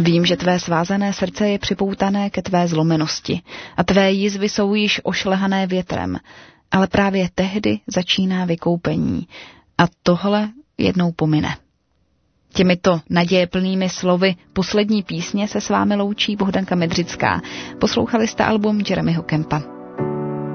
Vím, že tvé svázané srdce je připoutané ke tvé zlomenosti a tvé jizvy jsou již ošlehané větrem, ale právě tehdy začíná vykoupení a tohle jednou pomine. Těmito nadějeplnými slovy poslední písně se s vámi loučí Bohdanka Medřická. Poslouchali jste album Jeremyho Kempa.